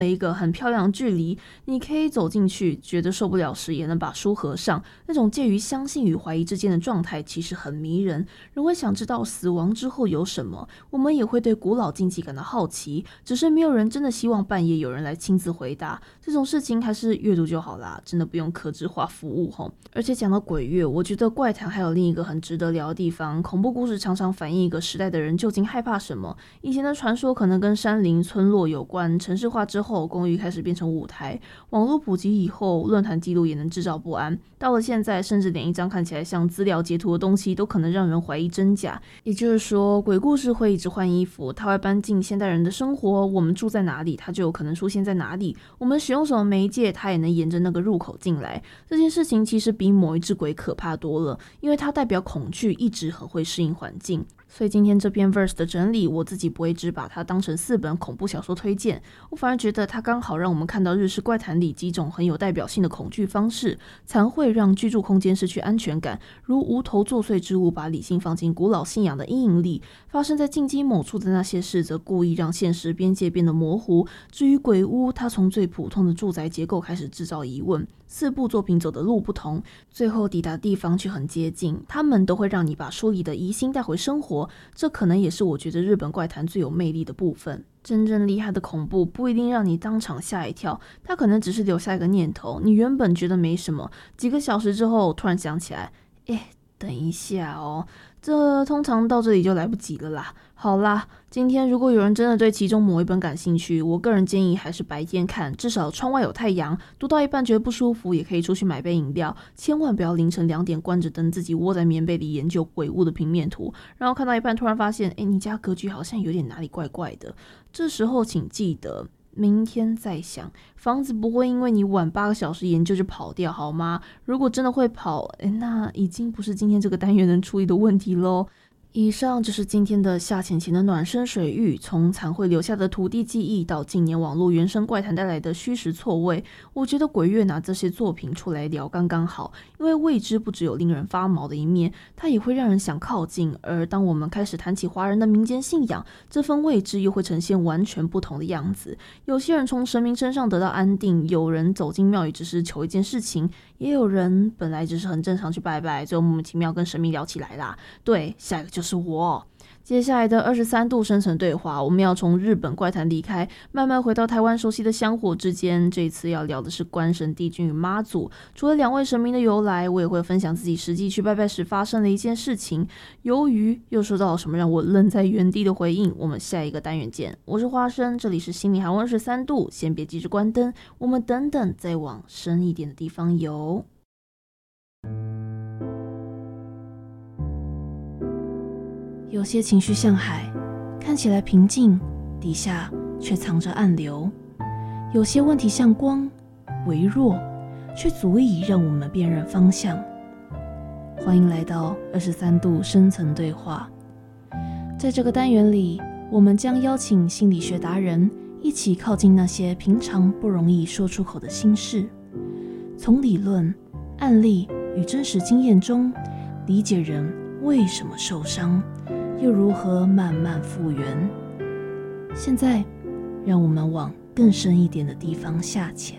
一个很漂亮的距离，你可以走进去，觉得受不了时也能把书合上，那种介于相信与怀疑之间的状态其实很迷人。人会想知道死亡之后有什么，我们也会对古老禁忌感到好奇，只是没有人真的希望半夜有人来亲自回答。这种事情还是阅读就好啦，真的不用客制化服务吼。而且讲到鬼月，我觉得怪谈还有另一个很值得聊的地方，恐怖故事常常反映一个时代的人究竟害怕什么。以前的传说可能跟山林村落有关，城市化之后公寓开始变成舞台，网络普及以后论坛记录也能制造不安，到了现在甚至连一张看起来像资料截图的东西都可能让人怀疑真假。也就是说鬼故事会一直换衣服，它会搬进现代人的生活，我们住在哪里它就有可能出现在哪里，我们使用什么媒介它也能沿着那个入口进来。这件事情其实比某一只鬼可怕多了，因为它代表恐惧一直很会适应环境。所以今天这篇 verse 的整理，我自己不会只把它当成4本恐怖小说推荐，我反而觉得它刚好让我们看到日式怪谈里几种很有代表性的恐惧方式，才会让居住空间失去安全感，如无头作祟之物把理性放进古老信仰的阴影里，发生在进击某处的那些事则故意让现实边界变得模糊。至于鬼屋，它从最普通的住宅结构开始制造疑问，4部作品走的路不同，最后抵达地方却很接近，他们都会让你把书里的疑心带回生活，这可能也是我觉得日本怪谈最有魅力的部分。真正厉害的恐怖不一定让你当场吓一跳，它可能只是留下一个念头，你原本觉得没什么，几个小时之后突然想起来，等一下哦，这通常到这里就来不及了啦。好啦，今天如果有人真的对其中某一本感兴趣，我个人建议还是白天看，至少窗外有太阳，读到一半觉得不舒服也可以出去买杯饮料，千万不要凌晨2点关着灯自己窝在棉被里研究鬼屋的平面图，然后看到一半突然发现你家格局好像有点哪里怪怪的，这时候请记得明天再想，房子不会因为你晚8个小时研究就跑掉好吗？如果真的会跑，那已经不是今天这个单元能处理的问题咯。以上就是今天的下潜前的暖身水域，从残会留下的土地记忆到近年网络原生怪谈带来的虚实错位，我觉得鬼月拿这些作品出来聊刚刚好，因为未知不只有令人发毛的一面，它也会让人想靠近，而当我们开始谈起华人的民间信仰，这份未知又会呈现完全不同的样子。有些人从神明身上得到安定，有人走进庙宇只是求一件事情，也有人本来只是很正常去拜拜，最后莫名其妙跟神明聊起来啦。对，下一个就是我。接下来的23度深层对话，我们要从日本怪谈离开，慢慢回到台湾熟悉的香火之间。这一次要聊的是关圣帝君与妈祖。除了2位神明的由来，我也会分享自己实际去拜拜时发生的一件事情。由于又收到了什么让我愣在原地的回应，我们下一个单元见。我是花生，这里是心理寒温23度，先别急着关灯，我们等等再往深一点的地方游。有些情绪像海，看起来平静，底下却藏着暗流；有些问题像光，微弱，却足以让我们辨认方向。欢迎来到23度深层对话。在这个单元里，我们将邀请心理学达人一起靠近那些平常不容易说出口的心事，从理论、案例与真实经验中理解人为什么受伤，又如何慢慢复原。现在让我们往更深一点的地方下潜。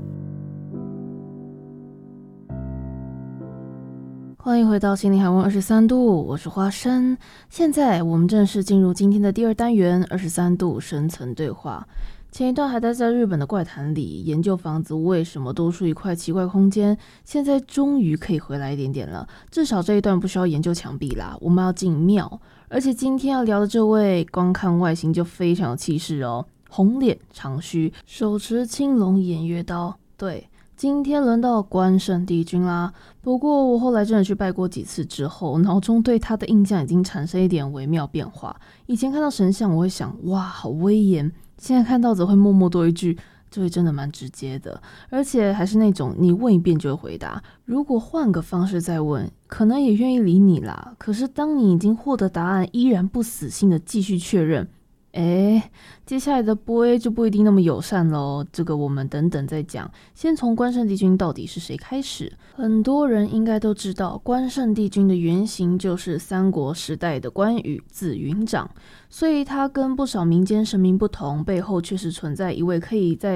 欢迎回到心灵海温23度，我是花生。现在我们正式进入今天的第2单元23度深层对话。前一段还待在日本的怪谈里研究房子为什么多出一块奇怪空间，现在终于可以回来一点点了，至少这一段不需要研究墙壁啦，我们要进庙。而且今天要聊的这位光看外形就非常有气势哦，红脸长须，手持青龙偃月刀。对，今天轮到关圣帝君啦。不过我后来真的去拜过几次之后，脑中对他的印象已经产生一点微妙变化。以前看到神像我会想哇好威严，现在看到则会默默多一句这位真的蛮直接的，而且还是那种你问一遍就会回答，如果换个方式再问可能也愿意理你啦。可是当你已经获得答案依然不死心的继续确认，接下来的boy就不一定那么友善咯，这个我们等等再讲。先从关圣帝君到底是谁开始。很多人应该都知道，关圣帝君的原型就是三国时代的关羽，字云长，所以他跟不少民间神明不同，背后确实存在一位可以在